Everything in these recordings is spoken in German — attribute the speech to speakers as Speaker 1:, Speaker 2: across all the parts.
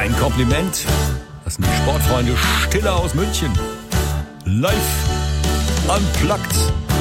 Speaker 1: Ein Kompliment. Das sind die Sportfreunde Stiller aus München. Live unplugged.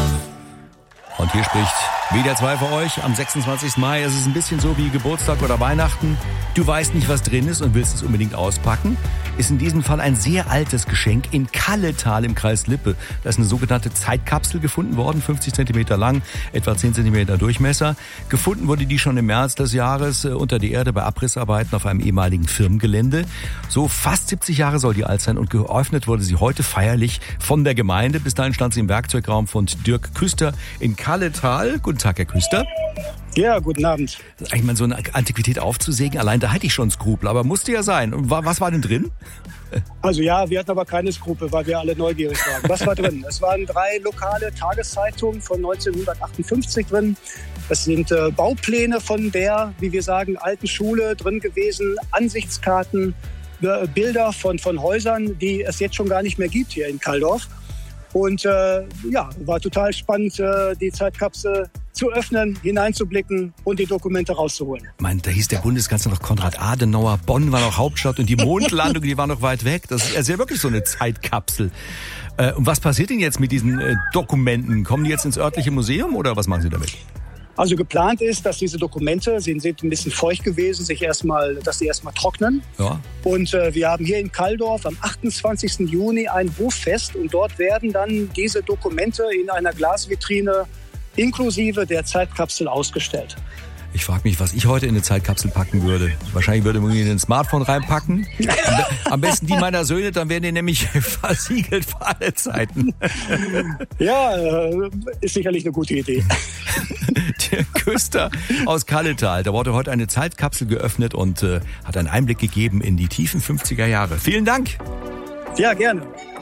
Speaker 1: Und hier spricht wieder zwei für euch am 26. Mai. Es ist ein bisschen so wie Geburtstag oder Weihnachten. Du weißt nicht, was drin ist und willst es unbedingt auspacken. Ist in diesem Fall ein sehr altes Geschenk in Kalletal im Kreis Lippe. Da ist eine sogenannte Zeitkapsel gefunden worden, 50 Zentimeter lang, etwa 10 Zentimeter Durchmesser. Gefunden wurde die schon im März des Jahres unter der Erde bei Abrissarbeiten auf einem ehemaligen Firmengelände. So fast 70 Jahre soll die alt sein und geöffnet wurde sie heute feierlich von der Gemeinde. Bis dahin stand sie im Werkzeugraum von Dirk Küster in Kalletal. Guten Tag, Herr Küster.
Speaker 2: Ja, guten Abend.
Speaker 1: Eigentlich mal so eine Antiquität aufzusägen, allein da hätte ich schon Skrupel, aber musste ja sein. Und was war denn drin?
Speaker 2: Also ja, wir hatten aber keine Skrupel, weil wir alle neugierig waren. Was war drin? Es waren 3 lokale Tageszeitungen von 1958 drin. Es sind Baupläne von der, wie wir sagen, alten Schule drin gewesen, Ansichtskarten, Bilder von Häusern, die es jetzt schon gar nicht mehr gibt hier in Kaldorf. Und war total spannend, die Zeitkapsel zu öffnen, hineinzublicken und die Dokumente rauszuholen.
Speaker 1: Da hieß der Bundeskanzler noch Konrad Adenauer, Bonn war noch Hauptstadt und die Mondlandung, die war noch weit weg. Das ist ja wirklich so eine Zeitkapsel. Und was passiert denn jetzt mit diesen Dokumenten? Kommen die jetzt ins örtliche Museum oder was machen Sie damit?
Speaker 2: Also geplant ist, dass diese Dokumente, sie sind ein bisschen feucht gewesen, dass sie erstmal trocknen. Ja. Und wir haben hier in Kaldorf am 28. Juni ein Hoffest und dort werden dann diese Dokumente in einer Glasvitrine inklusive der Zeitkapsel ausgestellt.
Speaker 1: Ich frage mich, was ich heute in eine Zeitkapsel packen würde. Wahrscheinlich würde man in ein Smartphone reinpacken. Am besten die meiner Söhne, dann werden die nämlich versiegelt für alle Zeiten.
Speaker 2: Ja, ist sicherlich eine gute Idee.
Speaker 1: Der Küster aus Kalletal, da wurde heute eine Zeitkapsel geöffnet und hat einen Einblick gegeben in die tiefen 50er Jahre. Vielen Dank.
Speaker 2: Ja, gerne.